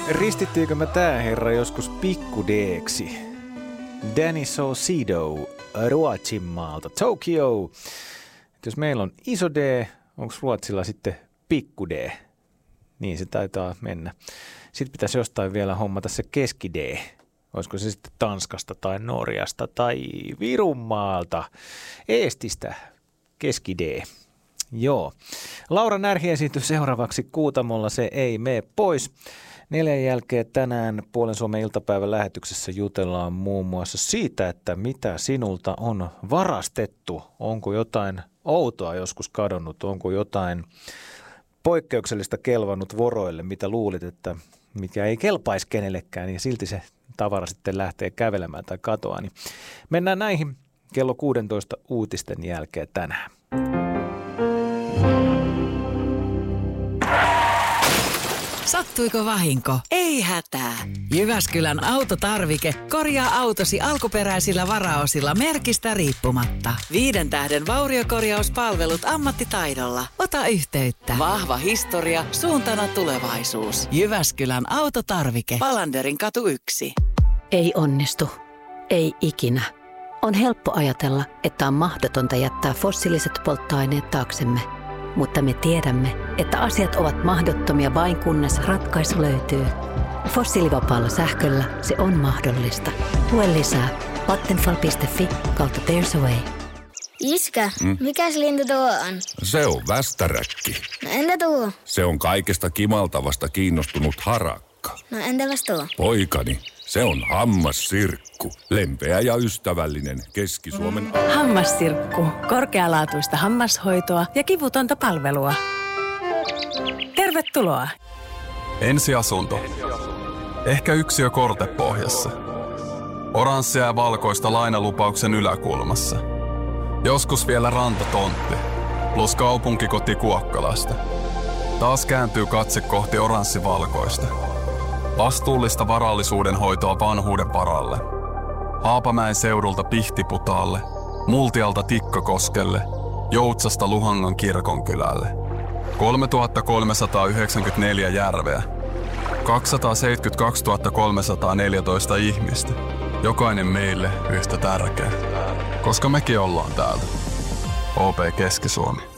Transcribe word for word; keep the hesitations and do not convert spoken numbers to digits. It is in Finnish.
Ristittiinkö mä tää herra joskus pikku D-ksi? Danny Saucedo Ruotsin maalta, Tokyo. Et jos meillä on iso D, onko Ruotsilla sitten pikku D? Niin se taitaa mennä. Sitten pitäisi jostain vielä hommata se keski D. Olisiko se sitten Tanskasta tai Norjasta tai Virunmaalta, Eestistä, keski D. Joo. Laura Närhi esiintyi seuraavaksi Kuutamolla, se ei mene pois. Neljän jälkeen tänään Puolen Suomen iltapäivän lähetyksessä jutellaan muun muassa siitä, että mitä sinulta on varastettu. Onko jotain outoa joskus kadonnut, onko jotain poikkeuksellista kelvannut voroille, mitä luulit, että mikä ei kelpaisi kenellekään, niin silti se tavara sitten lähtee kävelemään tai katoaa. Niin mennään näihin kello kuusitoista uutisten jälkeen tänään. Sattuiko vahinko? Ei hätää. Jyväskylän autotarvike korjaa autosi alkuperäisillä varaosilla merkistä riippumatta. Viiden tähden vauriokorjauspalvelut ammattitaidolla. Ota yhteyttä. Vahva historia, suuntana tulevaisuus. Jyväskylän autotarvike. Palanderin katu yksi. Ei onnistu. Ei ikinä. On helppo ajatella, että on mahdotonta jättää fossiiliset polttoaineet taaksemme. Mutta me tiedämme, että asiat ovat mahdottomia vain kunnes ratkaisu löytyy. Fossiilivapaalla sähköllä se on mahdollista. Lue lisää vattenfall piste fi kautta There's a Way. Iskä, mm? mikäs lintu tuo on? Se on västäräkki. No entä tuo? Se on kaikesta kimaltavasta kiinnostunut harakka. No entäpäs tuo? Poikani, se on hammassirkku. Lempeä ja ystävällinen Keski-Suomen... Hammassirkku. Korkealaatuista hammashoitoa ja kivutonta palvelua. Tervetuloa. Ensiasunto. Ehkä yksiö kortepohjassa. Oranssia ja valkoista lainalupauksen yläkulmassa. Joskus vielä rantatontti. Plus kaupunkikoti Kuokkalasta. Taas kääntyy katse kohti oranssi-valkoista. Vastuullista varallisuuden hoitoa vanhuuden varalle. Haapamäen seudulta Pihtiputaalle, Multialta Tikkakoskelle, Joutsasta Luhangan kirkonkylälle. kolmetuhattakolmesataayhdeksänkymmentäneljä järveä. kaksisataaseitsemänkymmentäkaksituhatta kolmesataaneljätoista ihmistä. Jokainen meille yhtä tärkeä. Koska mekin ollaan täältä. O P Keski-Suomi.